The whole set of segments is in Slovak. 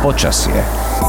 počasie.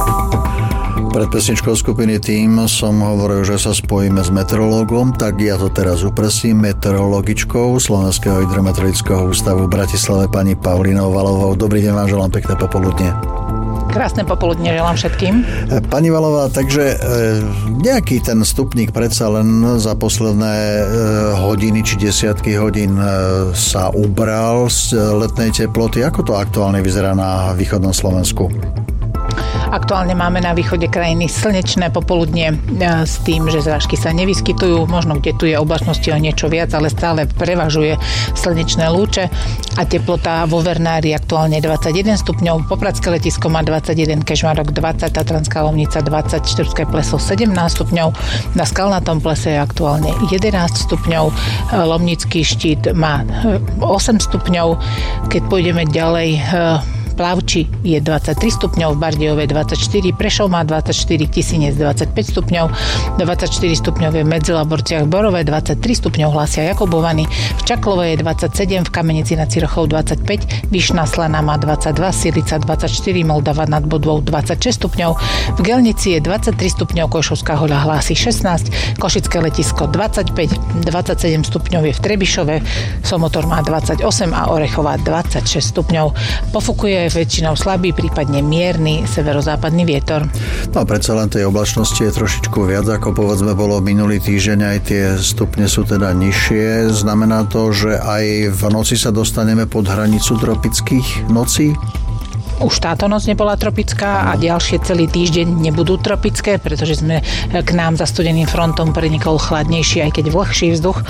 Pred pesničkou skupiny Tým som hovoril, že sa spojíme s meteorológom, tak ja to teraz upresím. Meteorologičkou Slovenského hydrometeorologického ústavu v Bratislave pani Paulínou Valovou. Dobrý deň, vám želám pekné popoludne. Krásne popoludne želám všetkým. Pani Valová, takže nejaký ten stupník predsa len za posledné hodiny či desiatky hodín sa ubral z letnej teploty. Ako to aktuálne vyzerá na východnom Slovensku? Aktuálne máme na východe krajiny slnečné popoludne s tým, že zrážky sa nevyskytujú. Možno kde tu je oblačnosti o niečo viac, ale stále prevažuje slnečné lúče a teplota vo Vernári aktuálne 21 stupňov, Popradské letisko má 21, Kežmarok 20, Tatranská Lomnica 20, Štrbské Pleso 17 stupňov, na Skalnatom plese je aktuálne 11 stupňov, Lomnický Štít má 8 stupňov, keď pôjdeme ďalej, Plavči je 23 stupňov, v Bardejove 24, Prešov má 24, Tisinec 25 stupňov, 24 stupňov je v Medzilaborciach, Borové 23 stupňov hlásia Jakubovany, v Čaklove je 27, v Kamenici nad Cirochou 25, Vyšná Slaná má 22, Silica 24, Moldava nad Bodvou 26 stupňov, v Gelnici je 23 stupňov, Košovská Hoľa hlási 16, Košické letisko 25, 27 stupňov je v Trebišove, Somotor má 28 a Orechová 26 stupňov. Pofukuje väčšinou slabý, prípadne mierny severozápadný vietor. No a predsa len tej oblačnosti je trošičku viac, ako povedzme bolo minulý týždeň, aj tie stupne sú teda nižšie. Znamená to, že aj v noci sa dostaneme pod hranicu tropických nocí? Už táto noc nebola tropická a ďalšie celý týždeň nebudú tropické, pretože sme k nám za studeným frontom prenikol chladnejší, aj keď vlhší vzduch.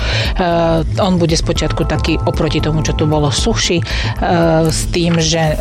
On bude spočiatku taký oproti tomu, čo tu bolo suší, s tým, že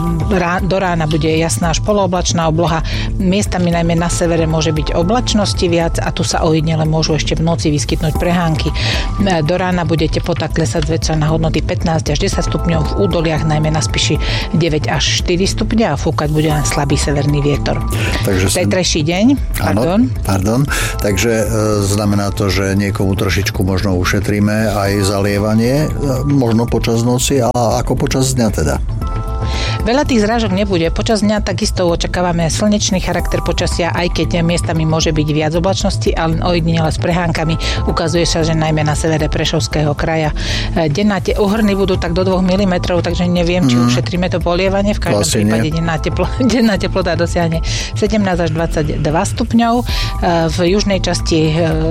do rána bude jasná až polooblačná obloha. Miestami najmä na severe môže byť oblačnosti viac a tu sa ojedinele môžu ešte v noci vyskytnúť prehánky. Do rána bude teplota klesať zväčša na hodnoty 15 až 10 stupňov, v údoliach najmä na Spiši 9 až 4 stupňa a fúkať bude len slabý severný vietor. Takže zajtrajší deň, pardon. Takže znamená to, že niekomu trošičku možno ušetríme aj zalievanie, možno počas noci, a ako počas dňa teda? Veľa tých zrážok nebude. Počas dňa takisto očakávame slnečný charakter počasia, aj keď miestami môže byť viac oblačnosti, ale ojedinele s prehánkami. Ukazuje sa, že najmä na severe Prešovského kraja denná úhrny budú tak do 2 mm, takže neviem, či ušetríme to polievanie. V každom prípade denná teplota dosiahne 17 až 22 stupňov. V južnej časti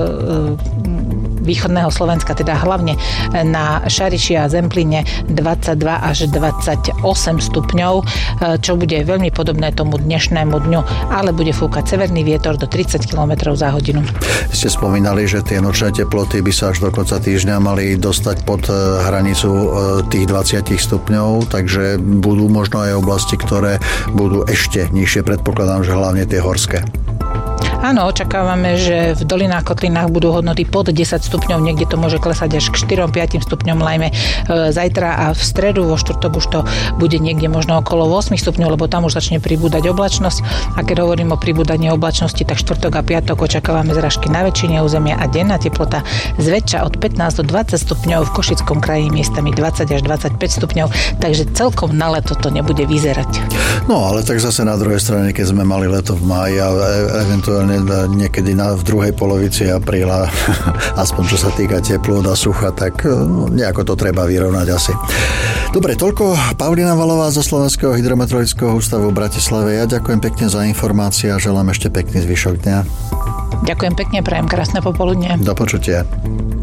východného Slovenska, teda hlavne na Šariši a Zemplíne 22 až 28 stupňov, čo bude veľmi podobné tomu dnešnému dňu, ale bude fúkať severný vietor do 30 km za hodinu. Ste spomínali, že tie nočné teploty by sa až do konca týždňa mali dostať pod hranicu tých 20 stupňov, takže budú možno aj oblasti, ktoré budú ešte nižšie, predpokladám, že hlavne tie horské. Áno, očakávame, že v dolinách, kotlinách budú hodnoty pod 10 stupňov, niekde to môže klesať až k 4-5 stupňom, najmä zajtra a v stredu, vo štvrtok už to bude niekde možno okolo 8 stupňov, lebo tam už začne pribúdať oblačnosť. A keď hovorím o pribúdaní oblačnosti, tak štvrtok a piatok očakávame zrážky na väčšine územia a denná teplota zväčša od 15 do 20 stupňov, v Košickom kraji miestami 20 až 25 stupňov, takže celkom na leto to nebude vyzerať. No, ale tak zase na druhej strane, keď sme mali leto v máji a eventuálne niekedy v druhej polovici apríla, aspoň čo sa týka teplôt a sucha, tak nejako to treba vyrovnať asi. Dobre, toľko Paulína Valová zo Slovenského hydrometeorologického ústavu v Bratislave. Ja ďakujem pekne za informácie a želám ešte pekný zvyšok dňa. Ďakujem pekne, prajem krásne popoludne. Do počutia.